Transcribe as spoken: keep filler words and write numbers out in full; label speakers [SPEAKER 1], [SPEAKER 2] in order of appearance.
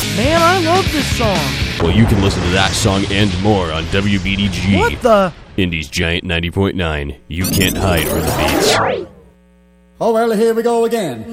[SPEAKER 1] Man, I love this song.
[SPEAKER 2] Well, you can listen to that song and more on W B D G.
[SPEAKER 1] What the?
[SPEAKER 2] Indy's Giant ninety point nine. You can't hide from the beats.
[SPEAKER 3] Oh, well, here we go again.